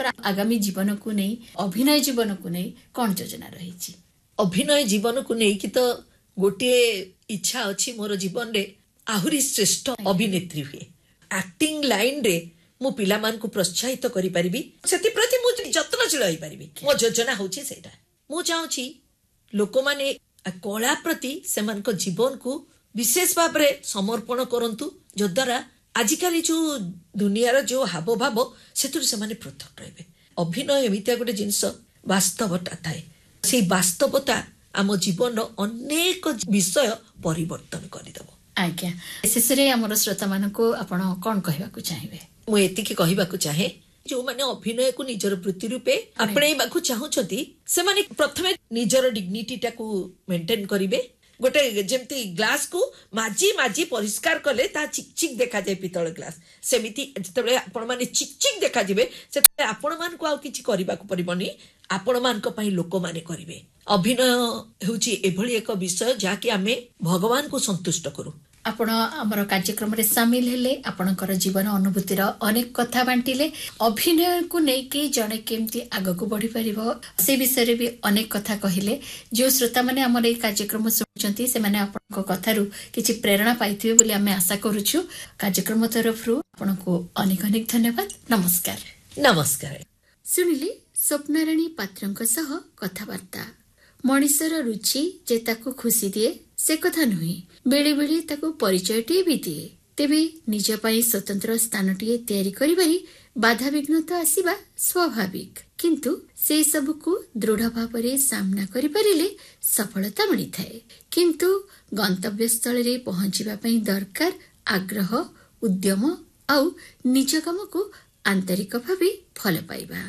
आगामी जीवन को नहीं अभिनय जीवन को नहीं कौन योजना रही? अभिनय जीवन को नहीं कि तो गोटे इच्छा अच्छी मोर जीवन रे आहुरी श्रेष्ठ अभिनेत्री हुए एक्टिंग लाइन रे मु पिला मान को प्रोत्साहित करि परिबी सेति प्रति मु जत्नशील होई परिबी। मो योजना होची सेटा मु चाहूची लोक माने कला प्रति सेमान को जीवन को विशेष भाव रे समर्पण करंतु जो द्वारा आजिकाली जो दुनियार जो हाव भाव सेतुर से माने पृथक रहिबे। अभिनय एमितिया गोटे जिनस वास्तवता थाए से वास्तवता आम जीवन अनेक विषय परिवर्तन करदेव। आज्ञा शेष रे हमर श्रोता मान को आपण कोन कहबा को चाहिबे? मु एतिकी कहबा को चाहे जो माने अभिनय को निजर वृत्ति रूपे आपणेबा को चाहूछथि से माने प्रथमे निजर डिग्निटी टा को मेंटेन करिवे। गोटे जेमती ग्लास को माजी माजी परिष्कार कले ता चिकचिक देखा जाए पितल ग्लास सेमिति जतबे आपण माने चिकचिक देखा जिवे से आपण मान को आ किछि करबा को परिबनी आपण मान को पई लोक माने करिवे। अभिनय हेउची एभली एक विषय जाकि आमे भगवान को संतुष्ट करू। आपण हमर कार्यक्रम रे शामिल हेले आपणकर जीवन अनुभूतिर अनेक कथा बांटिले अभिनय को नेकी जणे केमती आगो को बढ़ी परिबो से विषय रे भी अनेक कथा कहिले। जो श्रोता माने हमर ए कार्यक्रम सुनचंती से माने आपनको कथारु किछि प्रेरणा पाइथिबे बोली हमें आशा करूछु। कार्यक्रम तरफरु आपनको अनेक अनेक धन्यवाद। नमस्कार। नमस्कार। सुनिले स्वप्नाराणी पात्रंक सह कथावार्ता। मनिषर रुचि जे ताको खुशी दिए से कथा नुहे बेले बेले ताको परिचयटे भी दिए तेबे निज पाई स्वतंत्र स्थानटीए तैयारी करिबारी बाधा विघ्न तो आसीबा स्वाभाविक किंतु से सब को दृढ़ भावरे सामना करि परिले सफलता मिली थाए। किंतु गंतव्य स्थल रे पहुंचीबा पई दरकार आग्रह उद्यम आउ निज काम को आंतरिक भावे फल पाइबा।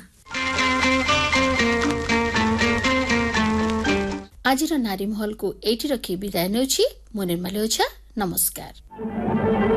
आज नारी महल को एठी रखी विदाय नेउछि। मो निर्मल ओझा। नमस्कार।